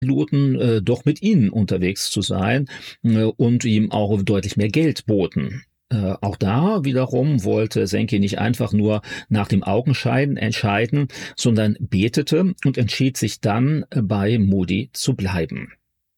luden, doch mit ihnen unterwegs zu sein, und ihm auch deutlich mehr Geld boten. Auch da wiederum wollte Senki nicht einfach nur nach dem Augenschein entscheiden, sondern betete und entschied sich dann, bei Moody zu bleiben.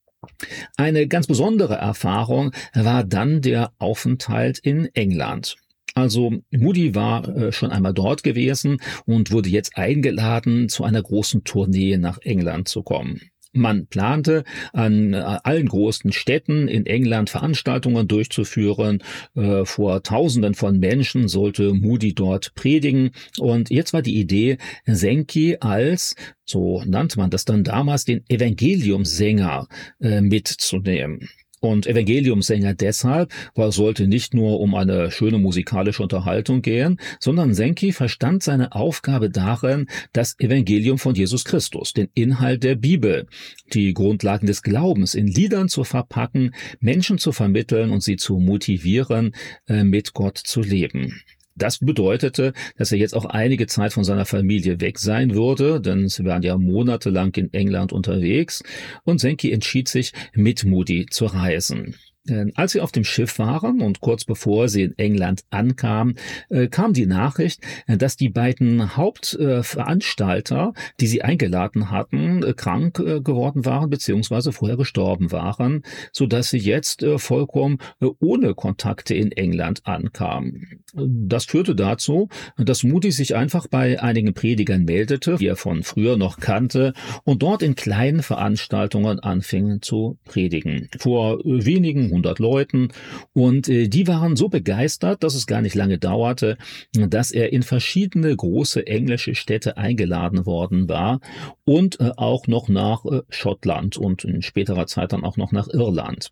Eine ganz besondere Erfahrung war dann der Aufenthalt in England. Also Moody war schon einmal dort gewesen und wurde jetzt eingeladen, zu einer großen Tournee nach England zu kommen. Man plante, an allen großen Städten in England Veranstaltungen durchzuführen. Vor Tausenden von Menschen sollte Moody dort predigen. Und jetzt war die Idee, Senki als, so nannte man das dann damals, den Evangeliumssänger mitzunehmen. Und Evangeliumssänger deshalb, weil es sollte nicht nur um eine schöne musikalische Unterhaltung gehen, sondern Senki verstand seine Aufgabe darin, das Evangelium von Jesus Christus, den Inhalt der Bibel, die Grundlagen des Glaubens in Liedern zu verpacken, Menschen zu vermitteln und sie zu motivieren, mit Gott zu leben. Das bedeutete, dass er jetzt auch einige Zeit von seiner Familie weg sein würde, denn sie waren ja monatelang in England unterwegs, und Senki entschied sich, mit Moody zu reisen. Als sie auf dem Schiff waren und kurz bevor sie in England ankamen, kam die Nachricht, dass die beiden Hauptveranstalter, die sie eingeladen hatten, krank geworden waren bzw. vorher gestorben waren, sodass sie jetzt vollkommen ohne Kontakte in England ankamen. Das führte dazu, dass Moody sich einfach bei einigen Predigern meldete, die er von früher noch kannte, und dort in kleinen Veranstaltungen anfing zu predigen. Vor wenigen 100 Leuten, und die waren so begeistert, dass es gar nicht lange dauerte, dass er in verschiedene große englische Städte eingeladen worden war und auch noch nach Schottland und in späterer Zeit dann auch noch nach Irland.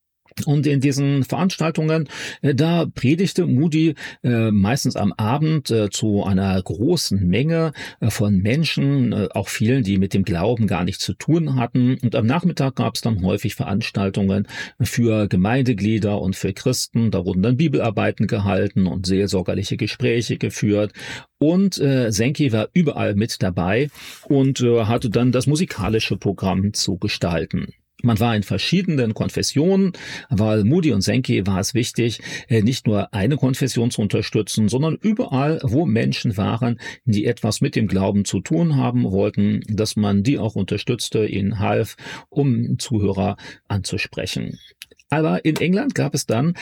Und in diesen Veranstaltungen, da predigte Moody meistens am Abend zu einer großen Menge von Menschen, auch vielen, die mit dem Glauben gar nichts zu tun hatten. Und am Nachmittag gab es dann häufig Veranstaltungen für Gemeindeglieder und für Christen. Da wurden dann Bibelarbeiten gehalten und seelsorgerliche Gespräche geführt. Und Senki war überall mit dabei und hatte dann das musikalische Programm zu gestalten. Man war in verschiedenen Konfessionen, weil Moody und Senki war es wichtig, nicht nur eine Konfession zu unterstützen, sondern überall, wo Menschen waren, die etwas mit dem Glauben zu tun haben wollten, dass man die auch unterstützte, ihnen half, um Zuhörer anzusprechen. Aber in England gab es dann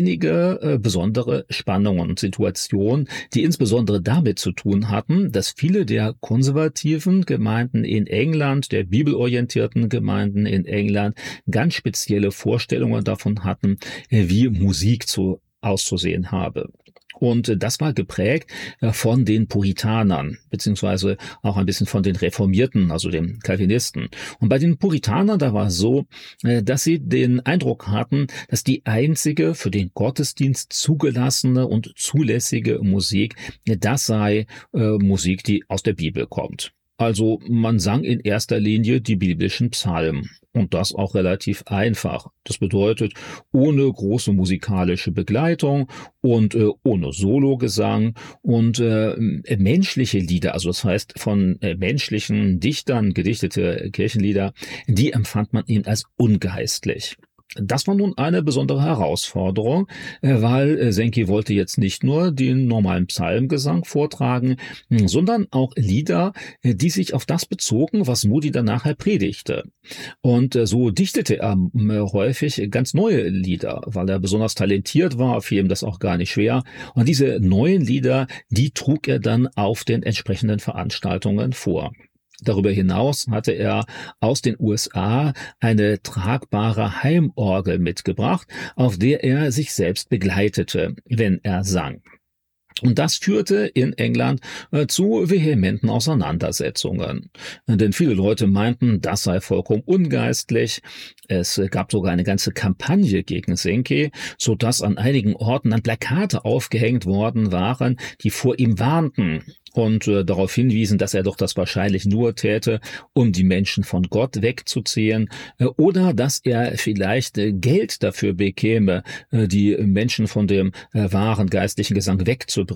einige besondere Spannungen und Situationen, die insbesondere damit zu tun hatten, dass viele der konservativen Gemeinden in England, der bibelorientierten Gemeinden in England, ganz spezielle Vorstellungen davon hatten, wie Musik auszusehen habe. Und das war geprägt von den Puritanern, beziehungsweise auch ein bisschen von den Reformierten, also den Calvinisten. Und bei den Puritanern, da war es so, dass sie den Eindruck hatten, dass die einzige für den Gottesdienst zugelassene und zulässige Musik, das sei Musik, die aus der Bibel kommt. Also man sang in erster Linie die biblischen Psalmen. Und das auch relativ einfach. Das bedeutet, ohne große musikalische Begleitung und ohne Sologesang und menschliche Lieder, also das heißt von menschlichen Dichtern gedichtete Kirchenlieder, die empfand man eben als ungeistlich. Das war nun eine besondere Herausforderung, weil Senki wollte jetzt nicht nur den normalen Psalmgesang vortragen, sondern auch Lieder, die sich auf das bezogen, was Moody dann nachher predigte. Und so dichtete er häufig ganz neue Lieder, weil er besonders talentiert war, fiel ihm das auch gar nicht schwer. Und diese neuen Lieder, die trug er dann auf den entsprechenden Veranstaltungen vor. Darüber hinaus hatte er aus den USA eine tragbare Heimorgel mitgebracht, auf der er sich selbst begleitete, wenn er sang. Und das führte in England zu vehementen Auseinandersetzungen. Denn viele Leute meinten, das sei vollkommen ungeistlich. Es gab sogar eine ganze Kampagne gegen Senki, sodass an einigen Orten dann Plakate aufgehängt worden waren, die vor ihm warnten und darauf hinwiesen, dass er doch das wahrscheinlich nur täte, um die Menschen von Gott wegzuziehen, oder dass er vielleicht Geld dafür bekäme, die Menschen von dem wahren geistlichen Gesang wegzubringen.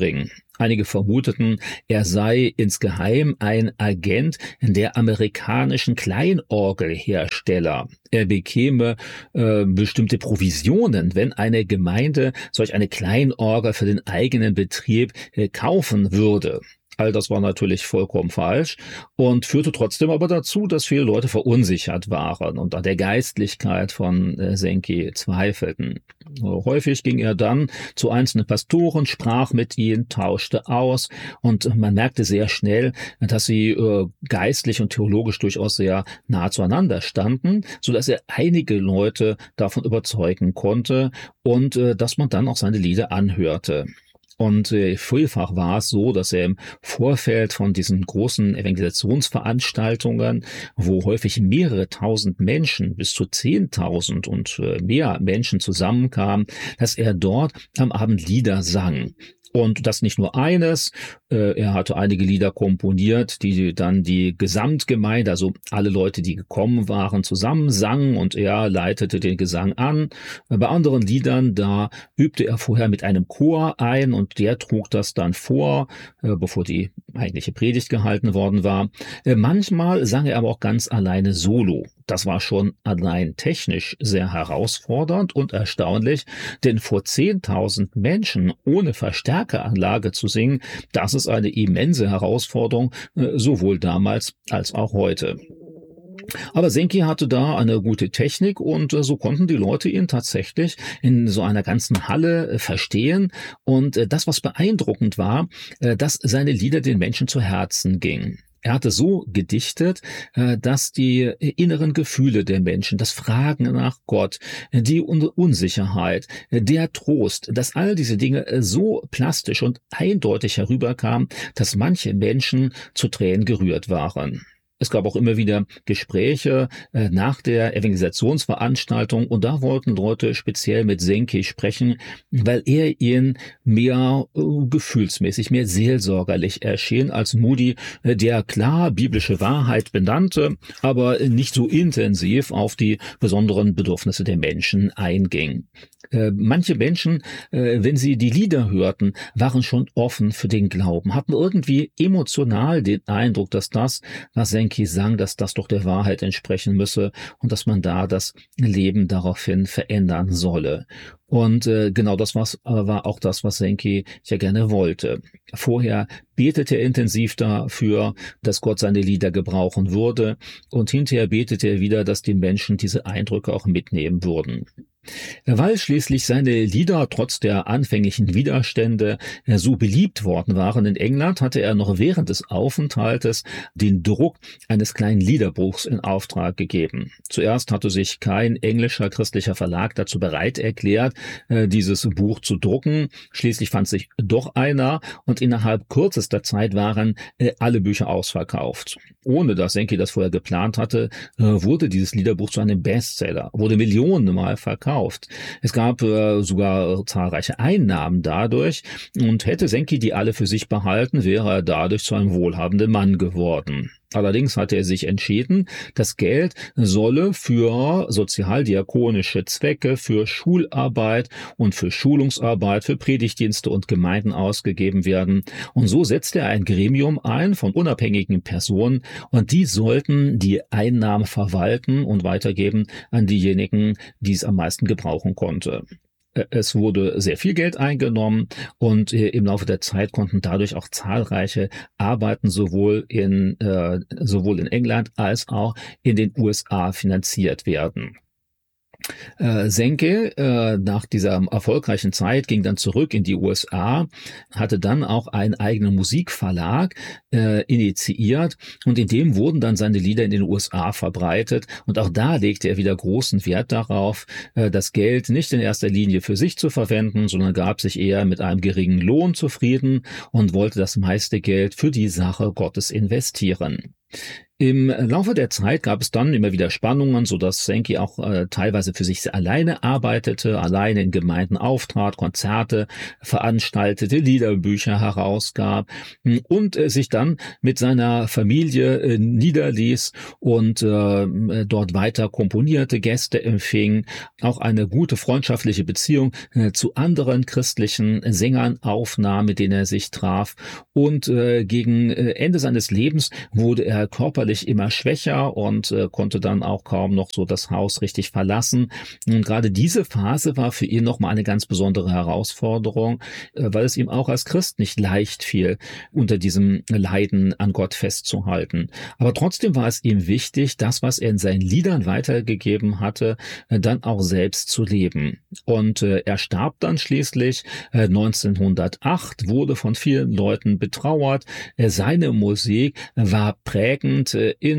Einige vermuteten, er sei insgeheim ein Agent der amerikanischen Kleinorgelhersteller. Er bekäme bestimmte Provisionen, wenn eine Gemeinde solch eine Kleinorgel für den eigenen Betrieb kaufen würde. All das war natürlich vollkommen falsch und führte trotzdem aber dazu, dass viele Leute verunsichert waren und an der Geistlichkeit von Sankey zweifelten. Häufig ging er dann zu einzelnen Pastoren, sprach mit ihnen, tauschte aus und man merkte sehr schnell, dass sie geistlich und theologisch durchaus sehr nah zueinander standen, so dass er einige Leute davon überzeugen konnte und dass man dann auch seine Lieder anhörte. Und vielfach war es so, dass er im Vorfeld von diesen großen Evangelisationsveranstaltungen, wo häufig mehrere tausend Menschen, bis zu 10.000 und mehr Menschen zusammenkamen, dass er dort am Abend Lieder sang. Und das nicht nur eines, er hatte einige Lieder komponiert, die dann die Gesamtgemeinde, also alle Leute, die gekommen waren, zusammen sangen und er leitete den Gesang an. Bei anderen Liedern, da übte er vorher mit einem Chor ein und der trug das dann vor, bevor die eigentliche Predigt gehalten worden war. Manchmal sang er aber auch ganz alleine solo. Das war schon allein technisch sehr herausfordernd und erstaunlich, denn vor 10.000 Menschen ohne Verstärkeranlage zu singen, das ist eine immense Herausforderung, sowohl damals als auch heute. Aber Sankey hatte da eine gute Technik und so konnten die Leute ihn tatsächlich in so einer ganzen Halle verstehen. Und das, was beeindruckend war, dass seine Lieder den Menschen zu Herzen gingen. Er hatte so gedichtet, dass die inneren Gefühle der Menschen, das Fragen nach Gott, die Unsicherheit, der Trost, dass all diese Dinge so plastisch und eindeutig herüberkamen, dass manche Menschen zu Tränen gerührt waren. Es gab auch immer wieder Gespräche nach der Evangelisationsveranstaltung und da wollten Leute speziell mit Sankey sprechen, weil er ihnen mehr gefühlsmäßig, mehr seelsorgerlich erschien als Moody, der klar biblische Wahrheit benannte, aber nicht so intensiv auf die besonderen Bedürfnisse der Menschen einging. Manche Menschen, wenn sie die Lieder hörten, waren schon offen für den Glauben, hatten irgendwie emotional den Eindruck, dass das, was Sankey sang, dass das doch der Wahrheit entsprechen müsse und dass man da das Leben daraufhin verändern solle. Und genau das war auch das, was Sankey ja gerne wollte. Vorher betete er intensiv dafür, dass Gott seine Lieder gebrauchen würde und hinterher betete er wieder, dass die Menschen diese Eindrücke auch mitnehmen würden. Weil schließlich seine Lieder trotz der anfänglichen Widerstände so beliebt worden waren in England, hatte er noch während des Aufenthaltes den Druck eines kleinen Liederbuchs in Auftrag gegeben. Zuerst hatte sich kein englischer christlicher Verlag dazu bereit erklärt, dieses Buch zu drucken. Schließlich fand sich doch einer und innerhalb kürzester Zeit waren alle Bücher ausverkauft. Ohne dass Sankey das vorher geplant hatte, wurde dieses Liederbuch zu einem Bestseller, wurde millionenmal verkauft. Es gab sogar zahlreiche Einnahmen dadurch und hätte Sankey die alle für sich behalten, wäre er dadurch zu einem wohlhabenden Mann geworden. Allerdings hatte er sich entschieden, das Geld solle für sozialdiakonische Zwecke, für Schularbeit und für Schulungsarbeit, für Predigtdienste und Gemeinden ausgegeben werden. Und so setzte er ein Gremium ein von unabhängigen Personen und die sollten die Einnahmen verwalten und weitergeben an diejenigen, die es am meisten gebrauchen konnte. Es wurde sehr viel Geld eingenommen und im Laufe der Zeit konnten dadurch auch zahlreiche Arbeiten sowohl in England als auch in den USA finanziert werden. Sankey nach dieser erfolgreichen Zeit ging dann zurück in die USA, hatte dann auch einen eigenen Musikverlag initiiert und in dem wurden dann seine Lieder in den USA verbreitet und auch da legte er wieder großen Wert darauf, das Geld nicht in erster Linie für sich zu verwenden, sondern gab sich eher mit einem geringen Lohn zufrieden und wollte das meiste Geld für die Sache Gottes investieren. Im Laufe der Zeit gab es dann immer wieder Spannungen, sodass Sankey auch teilweise für sich alleine arbeitete, alleine in Gemeinden auftrat, Konzerte veranstaltete, Liederbücher herausgab und sich dann mit seiner Familie niederließ und dort weiter komponierte, Gäste empfing, auch eine gute freundschaftliche Beziehung zu anderen christlichen Sängern aufnahm, mit denen er sich traf. Und gegen Ende seines Lebens wurde er körperlich immer schwächer und konnte dann auch kaum noch so das Haus richtig verlassen. Und gerade diese Phase war für ihn nochmal eine ganz besondere Herausforderung, weil es ihm auch als Christ nicht leicht fiel, unter diesem Leiden an Gott festzuhalten. Aber trotzdem war es ihm wichtig, das, was er in seinen Liedern weitergegeben hatte, dann auch selbst zu leben. Und er starb dann schließlich 1908, wurde von vielen Leuten betrauert. Seine Musik war prägend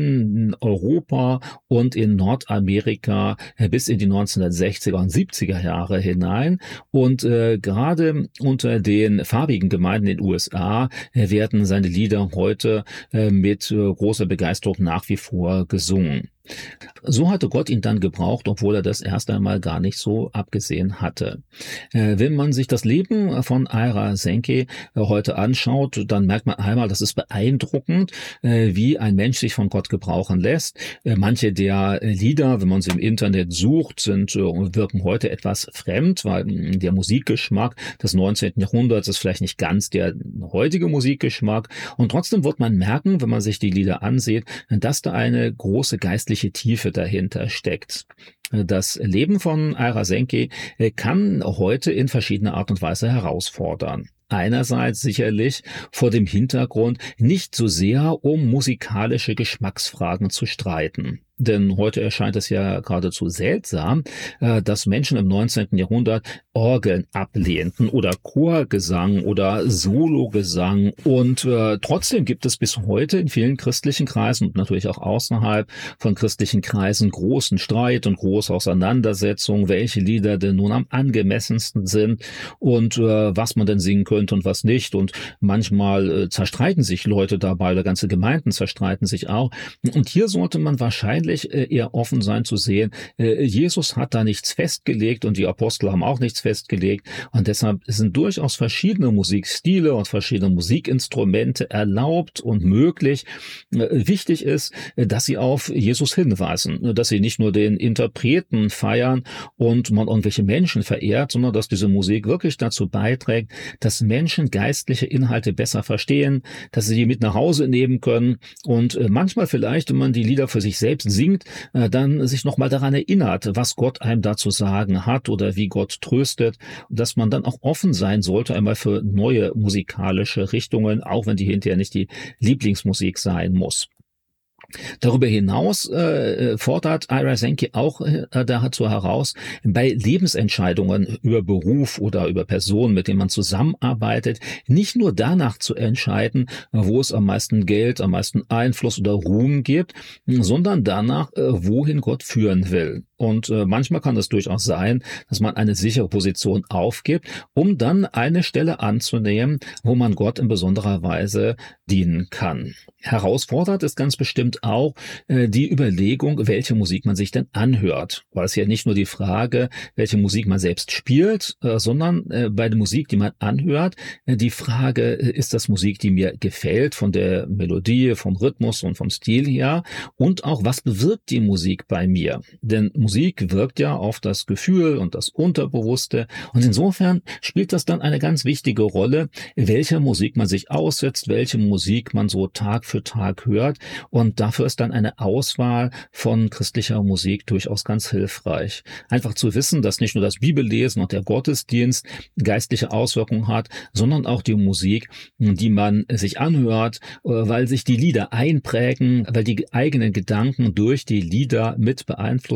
in Europa und in Nordamerika bis in die 1960er und 70er Jahre hinein. Und gerade unter den farbigen Gemeinden in den USA werden seine Lieder heute mit großer Begeisterung nach wie vor gesungen. So hatte Gott ihn dann gebraucht, obwohl er das erst einmal gar nicht so abgesehen hatte. Wenn man sich das Leben von Ira Sankey heute anschaut, dann merkt man einmal, das ist beeindruckend, wie ein Mensch sich von Gott gebrauchen lässt. Manche der Lieder, wenn man sie im Internet sucht, wirken heute etwas fremd, weil der Musikgeschmack des 19. Jahrhunderts ist vielleicht nicht ganz der heutige Musikgeschmack. Und trotzdem wird man merken, wenn man sich die Lieder ansieht, dass da eine große geistliche Tiefe dahinter steckt. Das Leben von Ira Sankey kann heute in verschiedener Art und Weise herausfordern. Einerseits sicherlich vor dem Hintergrund, nicht so sehr um musikalische Geschmacksfragen zu streiten. Denn heute erscheint es ja geradezu seltsam, dass Menschen im 19. Jahrhundert Orgeln ablehnten oder Chorgesang oder Sologesang. Und trotzdem gibt es bis heute in vielen christlichen Kreisen und natürlich auch außerhalb von christlichen Kreisen großen Streit und große Auseinandersetzung, welche Lieder denn nun am angemessensten sind und was man denn singen könnte und was nicht. Und manchmal zerstreiten sich Leute dabei oder ganze Gemeinden zerstreiten sich auch. Und hier sollte man wahrscheinlich eher offen sein zu sehen, Jesus hat da nichts festgelegt und die Apostel haben auch nichts festgelegt und deshalb sind durchaus verschiedene Musikstile und verschiedene Musikinstrumente erlaubt und möglich. Wichtig ist, dass sie auf Jesus hinweisen, dass sie nicht nur den Interpreten feiern und man irgendwelche Menschen verehrt, sondern dass diese Musik wirklich dazu beiträgt, dass Menschen geistliche Inhalte besser verstehen, dass sie die mit nach Hause nehmen können und manchmal vielleicht, wenn man die Lieder für sich selbst singt, dann sich nochmal daran erinnert, was Gott einem da zu sagen hat oder wie Gott tröstet, dass man dann auch offen sein sollte einmal für neue musikalische Richtungen, auch wenn die hinterher nicht die Lieblingsmusik sein muss. Darüber hinaus fordert Ira Sankey auch dazu heraus, bei Lebensentscheidungen über Beruf oder über Personen, mit denen man zusammenarbeitet, nicht nur danach zu entscheiden, wo es am meisten Geld, am meisten Einfluss oder Ruhm gibt, sondern danach, wohin Gott führen will. Und manchmal kann es durchaus sein, dass man eine sichere Position aufgibt, um dann eine Stelle anzunehmen, wo man Gott in besonderer Weise dienen kann. Herausfordert ist ganz bestimmt auch die Überlegung, welche Musik man sich denn anhört. Weil es ja nicht nur die Frage, welche Musik man selbst spielt, sondern bei der Musik, die man anhört, die Frage, ist das Musik, die mir gefällt, von der Melodie, vom Rhythmus und vom Stil her? Und auch, was bewirkt die Musik bei mir? Denn Musik wirkt ja auf das Gefühl und das Unterbewusste. Und insofern spielt das dann eine ganz wichtige Rolle, welcher Musik man sich aussetzt, welche Musik man so Tag für Tag hört. Und dafür ist dann eine Auswahl von christlicher Musik durchaus ganz hilfreich. Einfach zu wissen, dass nicht nur das Bibellesen und der Gottesdienst geistliche Auswirkungen hat, sondern auch die Musik, die man sich anhört, weil sich die Lieder einprägen, weil die eigenen Gedanken durch die Lieder mit beeinflusst werden.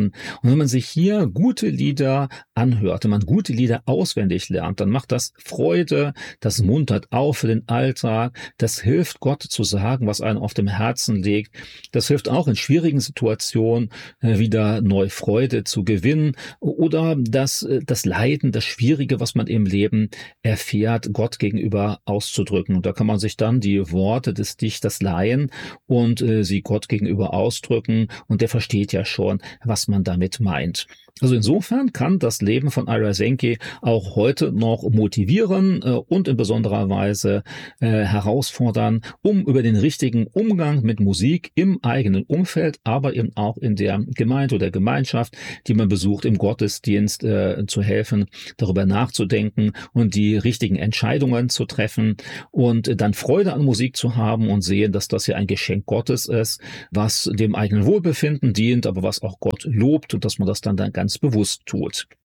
werden. Und wenn man sich hier gute Lieder anhört, wenn man gute Lieder auswendig lernt, dann macht das Freude, das muntert auf für den Alltag, das hilft Gott zu sagen, was einem auf dem Herzen liegt. Das hilft auch in schwierigen Situationen wieder neu Freude zu gewinnen oder das Leiden, das Schwierige, was man im Leben erfährt, Gott gegenüber auszudrücken. Und da kann man sich dann die Worte des Dichters leihen und sie Gott gegenüber ausdrücken, und der versteht ja schon, was man damit meint. Also insofern kann das Leben von Ira Sankey auch heute noch motivieren und in besonderer Weise herausfordern, um über den richtigen Umgang mit Musik im eigenen Umfeld, aber eben auch in der Gemeinde oder Gemeinschaft, die man besucht, im Gottesdienst zu helfen, darüber nachzudenken und die richtigen Entscheidungen zu treffen und dann Freude an Musik zu haben und sehen, dass das ja ein Geschenk Gottes ist, was dem eigenen Wohlbefinden dient, aber was auch Gott lobt, und dass man das dann ganz bewusst tut.